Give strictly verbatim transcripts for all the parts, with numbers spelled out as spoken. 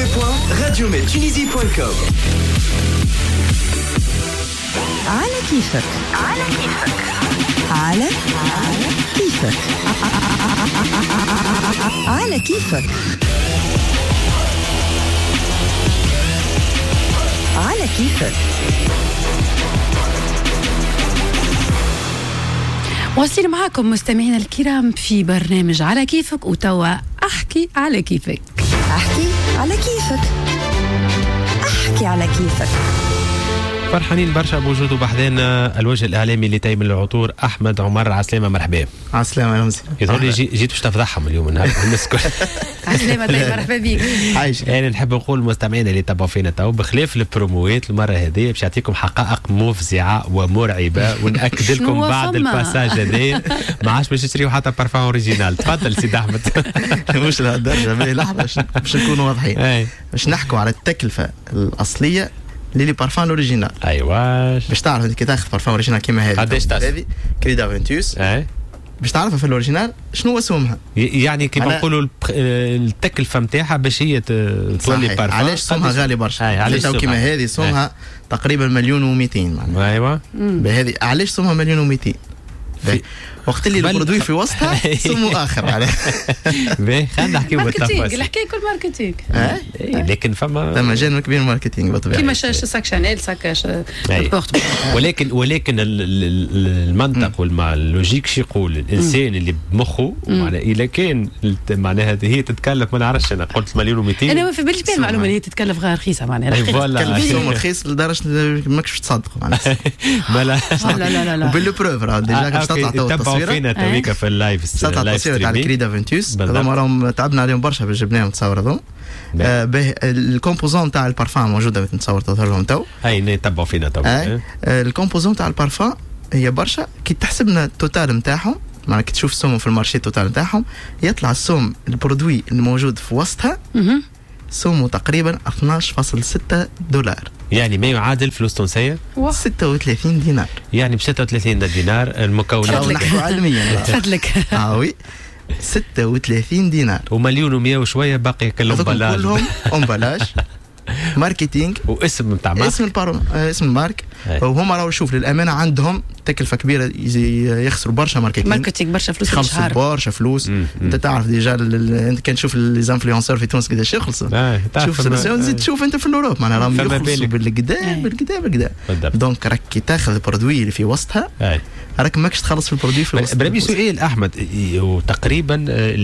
radio med tunisie point com. على كيفك على كيفك على كيفك على كيفك على كيفك. واصل معكم مستمعينا الكرام في برنامج على كيفك، وتوا احكي على كيفك. احكي على كيفك احكي على كيفك. فرحانين برشا بوجوده بحذانا الوجه الاعلامي لتيم العطور احمد عمر. عسلامه، مرحبا. عسلامه رمزي. يظهر لي جيت باش تفضحهم اليوم النهار الناس الكل. عسلامه طيب، مرحبا بك. عايش. يعني نحب نقول مستمعينا اللي تابعوا فينا تو بخلاف البروموات المره هذه باش يعطيكم حقائق مفزعه ومرعبه، ونأكد لكم بعد الباساج هذا ما عادش باش تشريوا حتى بارفان اوريجينال. تفضل سيد احمد. مش لهالدرجه، باهي لحظه باش نكونوا واضحين، باش نحكوا على التكلفه الاصليه للي بارفان الاوريجينال. ايوا باش تعرف انت كي تاخذ بارفان اوريجينال كيما هذه قداش تاخذ هذه كريدا فينتوس، اي باش تعرفها في الاوريجينال شنو اسهمها. يعني كيما نقولوا التكلفه نتاعها باش هي تولي بارفان. علاش سومها غالي برشا؟ علاش كيما هذه سومها تقريبا مليون ومئتين معناها. ايوا بهذه علاش سومها مليون ومئتين؟ وقت اللي البرودوي في وسطها سمو اخر على باهي. خلينا نحكيو بالتفاصيل. الحكايه كل ماركتينغ، لكن فما فما جانب كبير ماركتينغ بالطبيعه كيما ساك شانيل ساك بورت. ولكن ولكن المنطق واللوجيك شي يقول الانسان اللي بمخه معناها اذا كان معناها هي تتكلف ما نعرفش انا قلت مليون ومئتين. انا ما في باليش المعلومه اللي هي تتكلف غير رخيصه معناها تكلف رخيص لدرجه ماكش تصدقوا معناها. لا لا لا لا وبالبروف راه ديجا باش تطلع تو التصويره فينا تويكا في اللايف تطلع التصويره تاع الكريدا فينتوس. هذوما راهم تعبنا عليهم برشا باش جبناهم تصور هذوما. به الكومبوزون تاع البارفان موجوده نتصور تظهر لهم تو. اي نتبعوا فينا تو. الكومبوزون تاع البارفان هي برشا كي تحسبنا التوتال نتاعهم، معناها كي تشوف السوم في المارشي التوتال نتاعهم يطلع السوم البرودوي الموجود في وسطها سومه تقريبا اثناش فاصلة ستة دولار، يعني ما يعادل فلوس تونسيه ستة وثلاثين دينار. يعني ب ستة وثلاثين دينار المكونات نحكوا علميا. فضلك. اه وي ستة وثلاثين دينار ومليون ومئة وشويه باقي كلهم كلهم امبلاج ماركتينغ واسم نتاع مارك، اسم البارو اسم المارك. وهم راهو شوف للامانه عندهم تكلفه كبيره، يخسروا برشا ماركتينغ ماركتينغ برشا فلوس في الشهر، برشا فلوس. انت تعرف ديجا انت كان تشوف لي زانفلونسور في تونس قداش يخلصوا. شوف زيد تشوف انت في الاوروب معناها راهم يخلصوا بالكدا بالكدا بالكدا. دونك راك كي تاخذ البرودوي اللي في وسطها راك ماكش تخلص في البرودوي في الوسط. بربي سؤال احمد، وتقريبا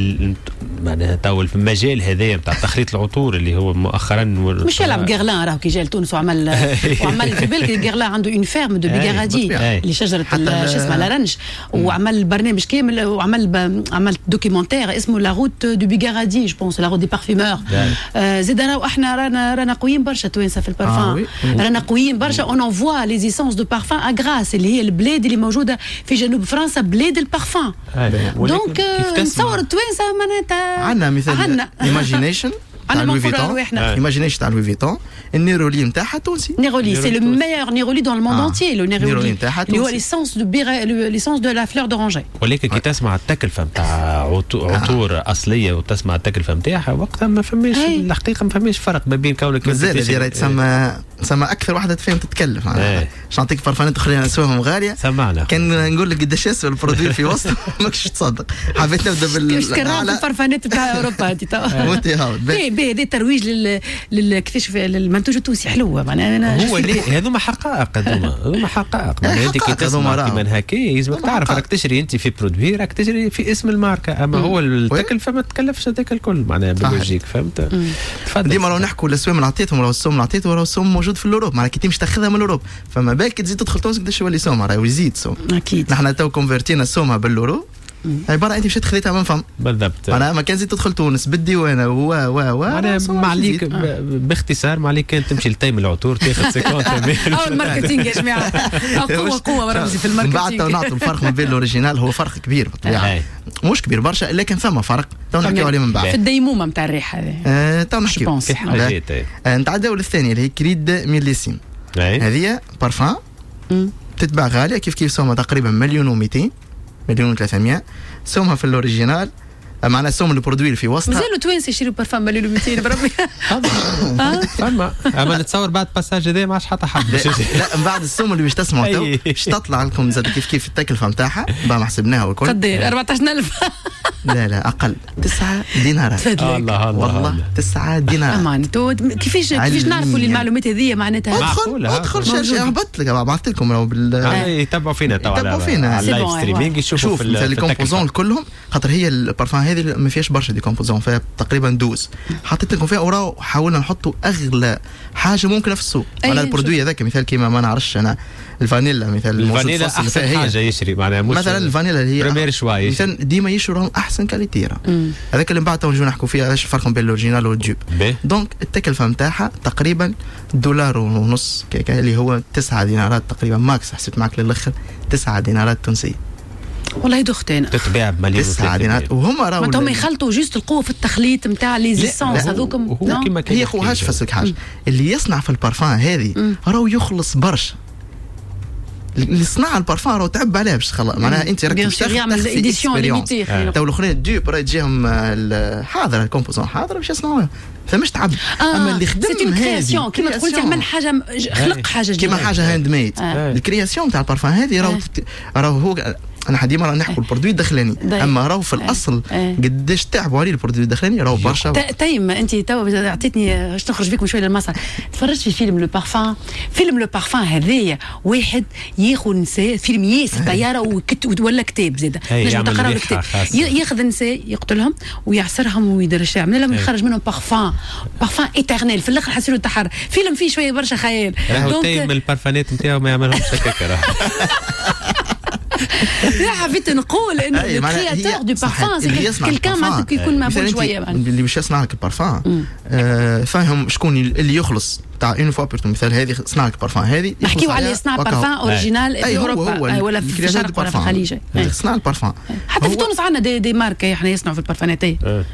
معناها تو في المجال هذايا نتاع تخريط العطور اللي هو مؤخرا مش يلعب غيرلان راهو كي جا لتونس وعمل وعمل في بالك غيرلان عنده اون فيرم دو بيغارادي اللي شجره شو اسمها لارنج، وعمل برنامج كامل وعمل عمل دوكيومونتير اسمه لا روت دو بيغارادي جو بونس لا روت دي بارفيمور. زيد راهو احنا رانا رانا قويين برشا توانسه في البارفان، رانا قويين برشا. اون انفوا لي زيسونس دو بارفان ا غراس اللي هي البلاد اللي موجوده في جنوب فرنسا، بلاد البارفان. دونك نتصور التوانسه معناتها عندنا مثال ايماجينيشن انا منفورة احنا ايماجينيش تاع لوي فيتون النيرولي نتاعها تونسي. نيرولي سي لو ميور نيرولي دون لو موند انتيي. لو نيرولي اللي هو ليسونس دو ليسونس دو لا فلور دورانجي. ولكن كي تسمع التكلفه نتاع عطور اصليه وتسمع التكلفه نتاعها وقتها ما فماش الحقيقه ما فماش فرق ما بين كونك مازال هذه تسمى تسمى اكثر واحده تفهم تتكلف. باش نعطيك بارفانات اخرين اسواقهم غاليه سمعنا كان نقول لك قداش يسوى البرودوي في وسط ماكش تصدق. حبيت نبدا بال على البارفانات تاع اوروبا انت تو بي بي هذا ترويج لل كيفاش المنتوج التونسي حلوه معناها هو ليه هذوما حقائق هذوما هذوما حقائق معناها انت كي تسمع كيما هكا يلزمك تعرف راك تشري انت في برودوي راك تشري في اسم الماركه، اما هو التكلفه ما تكلفش هذاك الكل معناها باللوجيك فهمت. تفضل ديما راهو نحكوا الاسواق اللي عطيتهم راهو السوم اللي عطيته راهو السوم موجود في الاوروب معناها كي تمشي تاخذها من الاوروب فما بالك تزيد تدخل تونس قداش يولي سوم راهو يزيد سوم. اكيد نحن تو كونفرتينا السومها بالاورو عباره انت مشيت خذيتها من فم بالضبط. انا ما كان زيد تدخل تونس بالديوانه و و و انا معليك باختصار معليك كان تمشي لتيم العطور تاخذ خمسين او الماركتينغ يا جماعه قوه قوه رمزي في الماركتينغ. من بعد نعطوا الفرق ما بين الاوريجينال هو فرق كبير بالطبيعه مش كبير برشا لكن ثم فرق تو نحكيو عليه من بعد في الديمومه نتاع الريحه هذه تو نحكيو في حاجات. نتعداو للثانيه اللي هي كريد ميليسيم. هذه بارفان تتباع غاليه كيف كيف سومها تقريبا مليون ومئتين مليون وثلاثمية. سومها في الاوريجينال معناها سوم البرودوي اللي في وسطها. مازالوا توانسه يشريوا بارفان مالوا مئتين بربي. فما اما نتصور بعد باساج هذا ما عادش حتى حد. لا من بعد السوم اللي باش تسمعوا تو باش تطلع لكم زاد كيف كيف التكلفه نتاعها ما حسبناها والكل. قدير أربعة عشر ألف. لا لا اقل تسعة دينارات. الله الله والله تسعة دينارات. امان تو كيفاش كيفاش نعرفوا المعلومات هذه معناتها؟ ادخل ادخل شاشه هبط لك بعثت لكم راهو بال يتبعوا فينا تو يتبعوا فينا على اللايف ستريمينغ يشوفوا في مثل الكومبوزون كلهم خاطر هي البارفان هذه ما فيهاش برشا دي كومبوزون فيها تقريبا دوز حطيت لكم فيها وراو حاولنا نحطوا اغلى حاجه ممكنه في السوق على البرودوي هذاك مثال كيما ما نعرفش انا الفانيلا مثال الفانيلا احسن حاجه يشري معناها مثلا الفانيلا اللي هي بريمير شوي مثلا ديما يشروا احسن كاليتي هذاك اللي من بعد نجيو نحكوا فيها علاش الفرق بين الاوريجينال والجوب. دونك التكلفه نتاعها تقريبا دولار ونص اللي هو تسعة دينارات تقريبا ماكس حسيت معك للاخر تسعة دينارات تونسيه. والله دختين تتباع بمليون تسعة دينارات وهم راهو ما هم يخلطوا جوست القوه في التخليط نتاع لي زيسونس هذوكم. هي قوهاش فسك حاجه اللي يصنع في البارفان هذه راهو يخلص برشا. اللي صنع البارفان راهو تعب عليه باش خلاص معناها انت راك تعمل ايديسيون ليميتي تو الاخرين دوب راه تجيهم حاضر الكومبوزون حاضر باش يصنعوها فماش تعب. آه اما اللي خدم كرياسيون كيما تقول تعمل حاجه خلق حاجه جديده كيما حاجه هاند ميد. الكرياسيون تاع البارفان هذه راهو راهو هو انا ديما راه نحكوا البرودوي الدخلاني اما راهو في الاصل قداش تعبوا عليه البرودوي الدخلاني راهو برشا. تايم انت تو عطيتني باش نخرج بكم شويه للمسرح تفرجت في فيلم لو بارفان فيلم لو بارفان هذايا واحد ياخذ نساء فيلم ياسر طياره ولا كتاب زاده نجم تقرا الكتاب ياخذ نساء يقتلهم ويعصرهم ويدير من لهم يخرج منهم بارفان بارفان ايترنيل في الاخر حسيلو تحر فيلم فيه شويه برشا خيال. راهو تايم البارفانات نتاعو ما يعملهمش هكاك. لا حبيت نقول انه الكرياتور دو بارفان كلكان معناتها يكون معمول شويه اللي باش يصنع لك البارفان فاهم شكون اللي يخلص تاع اون فوا بيرتو مثال هذه صنع لك البارفان هذه نحكيو على يصنع بارفان اوريجينال في اوروبا ولا في الشرق ولا في الخليج صنع البارفان حتى في تونس عندنا دي, دي مارك احنا يصنعوا في البارفانات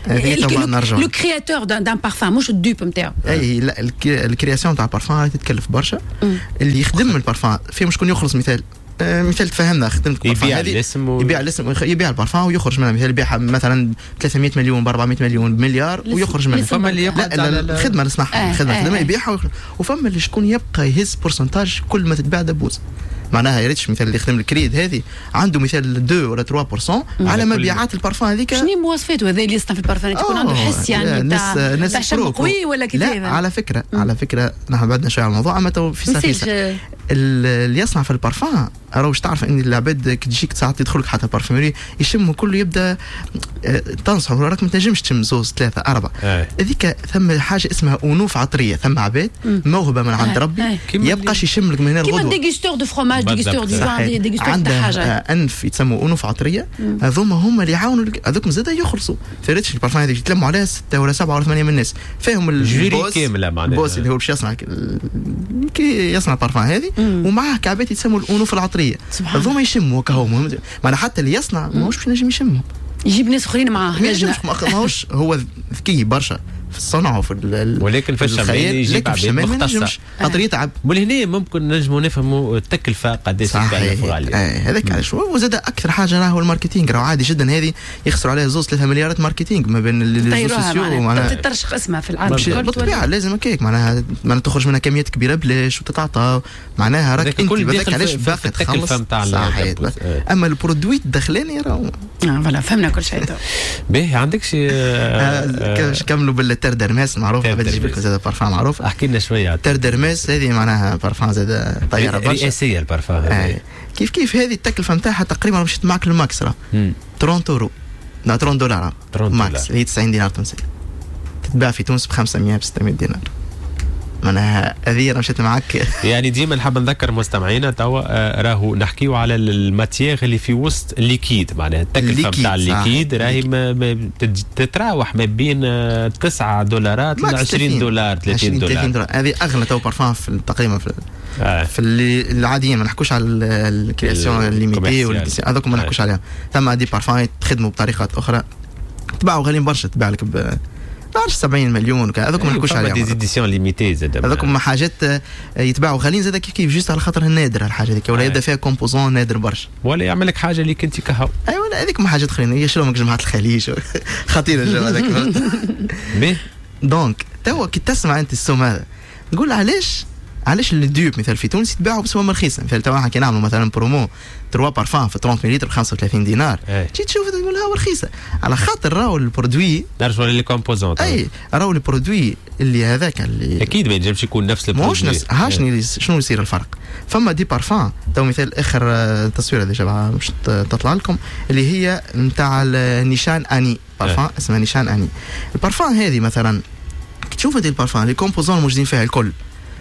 لو كرياتور دان بارفان مش الدوب نتاعو. اي لا الكرياسيون تاع البارفان تتكلف برشا اللي يخدم البارفان فيه شكون يخلص مثال مثال تفهمنا خدمت يبيع الاسم و... يبيع الاسم يبيع البارفان ويخرج منها مثال يبيع مثلا ثلاثمئة مليون ب أربعمئة مليون بمليار ويخرج منها. فما اللي يقعد على الخدمه اللي صنعها الخدمه اللي يبيعها وفما اللي شكون يبقى يهز بورسنتاج كل ما تتباع دبوز معناها يا ريتش مثال اللي يخدم الكريد هذه عنده مثال اثنين ولا ثلاثة بالمئة على مبيعات البارفان هذيك. شنو مواصفاته هذا اللي يصنع في البارفان يكون عنده حس يعني تاع تاع شم قوي ولا كيف؟ لا على فكره مم. على فكره نحن بعدنا شويه على الموضوع اما تو في سافيسه اللي يصنع في البارفان راهو واش تعرف ان العباد كي تجيك ساعات يدخلك حتى بارفيموري يشموا كله يبدا تنصح راك ما تنجمش تشم زوز ثلاثه اربعه هذيك ثم حاجه اسمها انوف عطريه ثم عباد موهبه من عند ربي يبقاش يشم لك من هنا الغدوه كيما ديغستور دو فروماج ديغستور دو فان ديغستور تاع حاجه انف يتسموا انوف عطريه هذوما هما اللي يعاونوا هذوك زاده يخلصوا فريتش البارفان هذيك يتلموا عليها ستة ولا سبعة ولا ثمانية من الناس فيهم البوس البوس اللي هو باش يصنع كي يصنع البارفان هذه ومعاه كعبات يتسموا الانوف العطريه هذوما يشموا كهو معناها حتى اللي يصنع ماهوش باش ينجم يشمهم يجيب ناس اخرين معاه ماهوش هو ذكي برشا في الصنعه وفي ال ولكن في الشمال يجيب عباد مختصه خاطر يتعب ولهنا ممكن نجموا نفهموا التكلفه قداش تكلف غاليه هذاك علاش وزاد اكثر حاجه راهو الماركتينغ راهو عادي جدا هذه يخسروا عليها زوز ثلاثة مليارات ماركتينغ ما بين السوسيو معناها تترشق اسمها في العالم بالطبيعه لازم هكاك معناها معناها تخرج منها كميات كبيره بلاش وتتعطى معناها راك انت بذاك علاش باقي تخلص اما البرودوي الداخلاني راهو اه فوالا فهمنا كل شيء باهي عندك شي كيفاش كملوا بالتر درماس معروف بتجيب لك زاد بارفان معروف احكي لنا شويه تر درماس هذه معناها بارفان زاد طياره برشا رئاسيه البارفان هذه كيف كيف هذه التكلفه نتاعها تقريبا مشيت معك الماكس راه ثلاثين يورو لا ثلاثين دولار ماكس هي تسعين دينار تونسي تتباع في تونس ب خمسمئة ب ستمئة دينار معناها هذه انا مشيت معك يعني ديما نحب نذكر مستمعينا توا آه راهو نحكيو على الماتيير اللي في وسط الليكيد معناها التكلفه نتاع الليكيد راهي تتراوح ما بين تسعة دولارات ل عشرين دولار ثلاثين دولار هذه اغلى تو بارفان في تقريبا في آه. في اللي العاديين ما نحكوش على الكرياسيون الليميتي والكرياسيون هذوك ما نحكوش عليها ثم دي بارفان تخدموا بطريقات اخرى تباعوا غاليين برشا تباع لك نعرفش سبعين مليون هذوك ما نحكوش عليهم. دي زيديسيون ليميتي زاد هذوك ما حاجات يتباعوا غاليين زاد كيف كيف جوست على خاطر النادر الحاجه هذيك ولا يبدا فيها كومبوزون نادر برشا ولا يعمل لك حاجه اللي كنت كهو. ايوه هذيك ما حاجات اخرين هي شلون جماعه الخليج خطيره الجو هذاك. مي دونك توا كي تسمع انت السوم هذا تقول علاش علاش الديوب مثلا في تونس يتباعوا بسوم رخيصه. مثلا توا كي نعملوا مثلا برومو ثلاثة بارفان في ثلاثين مليلتر ب خمسة وثلاثين دينار تجي تشوف تقول ها رخيصه على خاطر راهو البرودوي نرجعوا لي كومبوزون. اي راهو البرودوي اللي هذاك اللي اكيد ما ينجمش يكون نفس البرودوي. مش نفس ها شنو شنو يصير الفرق. فما دي بارفان تو مثال اخر تصويره ديجا مش تطلع لكم اللي هي نتاع نيشان اني بارفان اسمها نيشان اني. البارفان هذه مثلا تشوف هذه البارفان لي كومبوزون الموجودين فيها الكل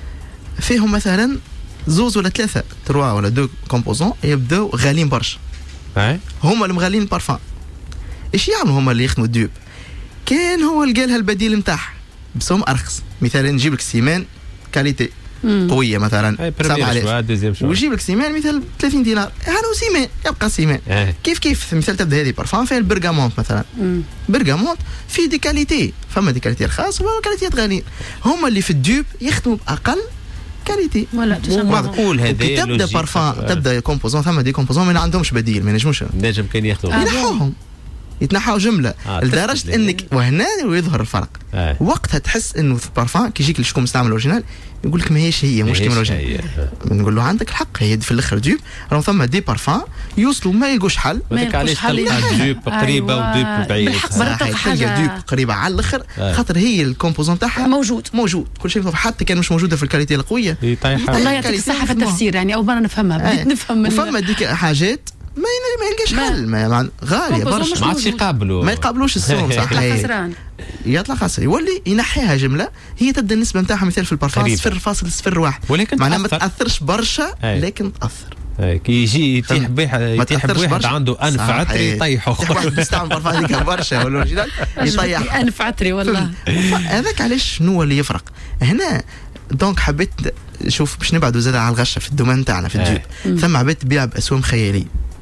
فيهم مثلا زوز ولا ثلاثه تروا ولا دو كومبوزون يبداو غاليين برشا. هما اللي مغالين البارفان. ايش يعملوا هما اللي يخدموا الديوب؟ كان هو لقى لها البديل نتاعها بسوم ارخص. مثلا نجيب لك سيمان كاليتي قويه مثلا سبعة آلاف ويجيب لك سيمان مثلا ثلاثين دينار هذا سيمان يبقى سيمان. أي. كيف كيف مثال تبدا هذه بارفان فيها البرغامونت مثلا. برغامونت في دي كاليتي فما دي كاليتي رخاص وفما كاليتيات غاليين. هما اللي في الديوب يخدموا باقل كاليتي. ولا معقول هذا تبدا بارفان تبدا كومبوزون ثم دي كومبوزون ما عندهمش بديل ما ينجموش نجم كان ياخذوا ينحوهم يتنحوا جمله آه لدرجه انك وهنا يظهر الفرق. آه. وقتها تحس انه في البارفان كي يجيك شكون مستعمل اوريجينال يقول لك ماهيش هي مش كيما الاوريجينال. نقول له عندك الحق هي في الاخر ديوب راهو ثم دي بارفان يوصلوا ما يلقوش حل. ما يلقوش حل ديوب قريبه وديوب بعيد. بالحق حاجه ديوب قريبه على الاخر خاطر هي الكومبوزون تاعها موجود موجود كل شيء حتى كان مش موجوده في الكاليتي القويه. الله يعطيك الصحه في التفسير يعني اول مره نفهمها بديت نفهم من فما ديك حاجات ما ما يلقاش حل ما غاليه برشا ما عادش يقابلوا ما يقابلوش السوم صح خسران يطلع خسر يولي ينحيها جمله هي تبدا النسبه نتاعها مثال في البارفان صفر فاصل صفر واحد معناها ما تاثرش برشا لكن تاثر. كي يجي يتيح به يتيح بواحد عنده انف عطري يطيحه واحد يستعمل بارفان هذيك برشا ولا اوريجينال يطيح انف عطري والله. هذاك علاش شنو اللي يفرق هنا. دونك حبيت شوف باش نبعدوا زاد على الغشه في الدومين تاعنا في الديوب. ثم عبيت تبيع باسهم خياليه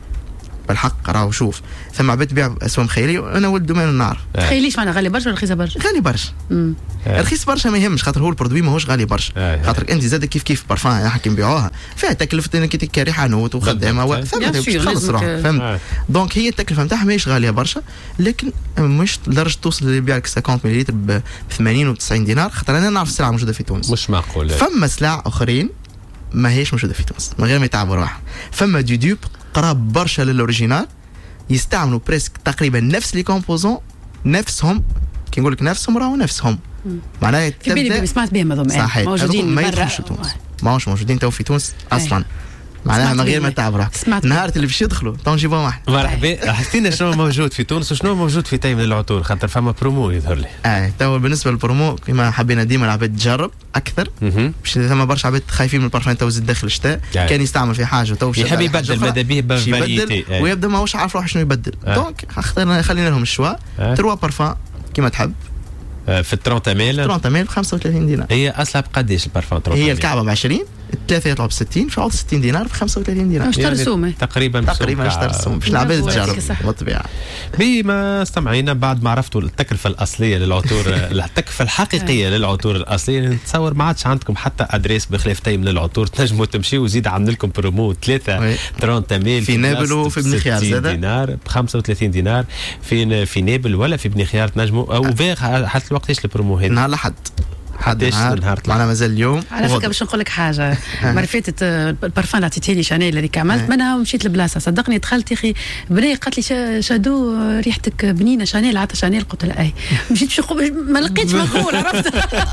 بالحق راهو شوف ثم عبيت تبيع باسهم خياليه وانا ولد دومين نعرف. تخيليش معناها غالي برشا ولا رخيصه برشا؟ غالي برشا. رخيص برشا ما يهمش خاطر هو البرودوي ماهوش غالي برشا. خاطر انت زاد كيف كيف بارفان نحكي نبيعوها فيها تكلفه انك كاريحه نوت وخدامه تخلص روحك فهمت. دونك هي التكلفه نتاعها ماهيش غاليه برشا لكن مش لدرجه توصل لبيع لك خمسين مليلتر ب ثمانين و90 دينار خاطر انا نعرف السلعه موجوده في تونس. مش معقول. فما سلع اخرين ما هيش موجوده في تونس من غير ما يتعبوا روحهم. فما دي ديوب قراب برشا للاوريجينال يستعملوا بريسك تقريبا نفس لي كومبوزون نفسهم كي نقول لك نفسهم راهو نفسهم معناها تبدا سمعت بهم هذوما موجودين ما يدخلوش تونس ماهوش موجودين تو في تونس اصلا معناها من غير ما تعب روحك نهار اللي باش يدخلوا تو نجيبوهم واحد. مرحبا حسينا شنو موجود في تونس وشنو موجود في تاي من العطور خاطر فما برومو يظهر لي. اه تو بالنسبه للبرومو كما حبينا ديما العباد تجرب اكثر باش ثما برشا عباد خايفين من البارفان تو زاد داخل الشتاء كان يستعمل في حاجه تو يحب يبدل ماذا به بفاريتي ويبدا ماهوش عارف روحه شنو يبدل. دونك اخترنا خلينا لهم الشوا تروا بارفان كيما تحب في ثلاثين ميل ثلاثين ميل ب خمسة وثلاثين دينار. هي اصلها بقديش البارفان ثلاثين؟ هي الكعبه ب عشرين الثلاثه يطلعوا ب ستين فعوض ستين دينار ب خمسة وثلاثين دينار. اشتري السومه تقريبا تقريبا اشتري السومه باش العباد تجرب بالطبيعه. بما استمعينا بعد ما عرفتوا التكلفه الاصليه للعطور التكلفه الحقيقيه للعطور الاصليه نتصور ما عادش عندكم حتى ادريس بخلاف تاي من العطور تنجموا تمشيوا وزيد عمل لكم برومو ثلاثه ثلاثين ميل في نابل وفي بن خيار زاد دينار ب خمسة وثلاثين دينار في في نابل ولا في بن خيار تنجموا او فيغ حتى وقتاش البرومو هذا نهار لحد حد نهار معنا مازال اليوم. على فكره باش نقول لك حاجه المره فاتت البارفان اللي عطيتيني شانيل هذيك عملت منها ومشيت لبلاصه صدقني دخلت يا اخي بنيه قالت لي شادو ريحتك بنينه شانيل عطى شانيل قلت لها اي مشيت باش ما لقيتش ما نقول عرفت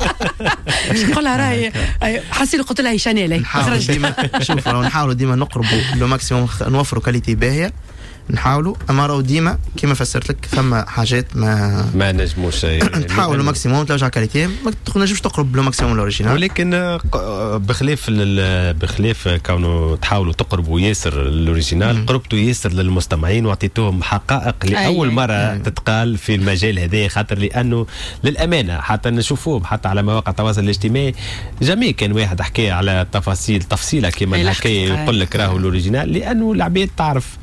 باش نقول لها راهي حسيت قلت لها هي شانيل نحاول ديما شوف راهو نحاولوا ديما نقربوا لو ماكسيموم نوفروا كاليتي باهيه نحاولوا اما راهو ديما كيما فسرت لك ثم حاجات ما ما نجموش تحاولوا ماكسيموم ترجع كاليتي ما تنجمش تقرب لو ماكسيموم الاوريجينال ولكن بخلاف بخلاف كونه تحاولوا تقربوا ياسر الاوريجينال قربتوا ياسر للمستمعين وعطيتوهم حقائق لاول مره أي. تتقال في المجال هذا خاطر لانه للامانه حتى نشوفوهم حتى على مواقع التواصل الاجتماعي جميع كان واحد حكى على تفاصيل تفصيله كما الحكايه يقول لك راهو الاوريجينال لانه العباد تعرف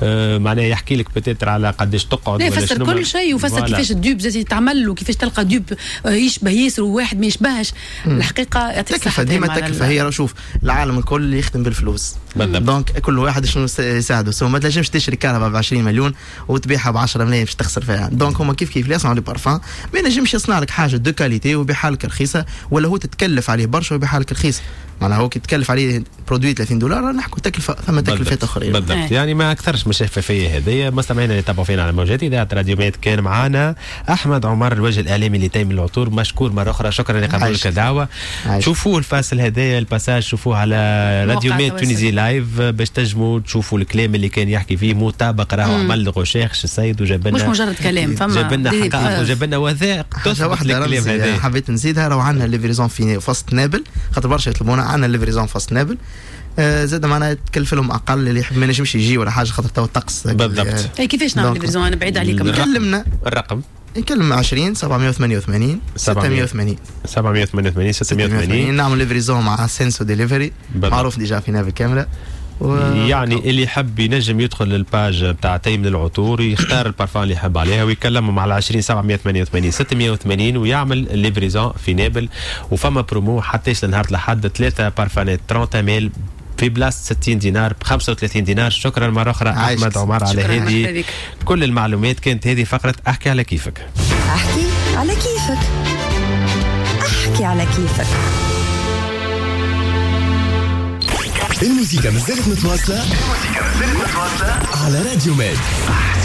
آه معناها يحكي لك بتاتر على قداش تقعد ولا يفسر كل شيء ويفسر كيفاش الدوب زي تعمل وكيفاش تلقى دوب يشبه ياسر وواحد ما يشبهش. الحقيقه يعطيك تكلفه ديما تكلفه. هي شوف العالم الكل يخدم بالفلوس دونك كل واحد شنو يساعده. سو ما تنجمش تشري كهرباء ب عشرين مليون وتبيعها ب عشرة ملايين باش تخسر فيها. دونك هما كيف كيف يصنعوا لي بارفان ما ينجمش يصنع لك حاجه دو كاليتي ويبيعها لك رخيصه ولا هو تتكلف عليه برشا ويبيعها لك رخيصه. معناها هو كي تكلف عليه برودوي ثلاثين دولار نحكوا تكلفه ثم تكلفات اخرى بالضبط. ايه. يعني ما اكثرش من الشفافيه هذه. مستمعينا اللي تابعوا فينا على موجات اذاعه راديو ميت كان معنا احمد عمر الوجه الاعلامي لتيم العطور. مشكور مره اخرى شكرا لقبولك الدعوه. شوفوا الفاصل هذايا الباساج شوفوا على راديو ميت تونيزي لايف باش تنجموا تشوفوا الكلام اللي كان يحكي فيه مطابق راهو عمل غوشيرش السيد وجاب لنا مش مجرد كلام فما جاب لنا حقائق وجاب لنا وثائق تثبت الكلام هذا. حبيت نزيدها راهو عندنا ليفريزون في فاست نابل خاطر برشا يطلبونا عندنا ليفريزون فاست نابل. آه زاد معناها تكلف لهم اقل اللي يحب ما ينجمش يجي ولا حاجه خاطر تو الطقس بالضبط. اي كيفاش نعمل ليفريزون انا بعيد عليكم يكلمنا الرقم يكلم عشرين سبعمية وثمانية وثمانين ستمية وثمانين سبعمية وثمانية وثمانين ستمية وثمانين نعمل ليفريزون مع سينسو ديليفري معروف ديجا في نافي كامله و... يعني اللي يحب ينجم يدخل للباج بتاع تيم العطور يختار البارفان اللي يحب عليها ويكلموا مع العشرين سبعمية وثمانية وثمانين ستمية وثمانين ويعمل الليفريزون في نابل. وفما برومو حتى لنهار الأحد ثلاثة بارفانات ثلاثين ميل في بلاصة ستين دينار ب خمسة وثلاثين دينار. شكرا مرة أخرى أحمد عمر على هذه كل المعلومات. كانت هذه فقرة أحكي على كيفك. أحكي على كيفك. أحكي على كيفك. الموسيقى مازالت متواصلة على راديو ميت.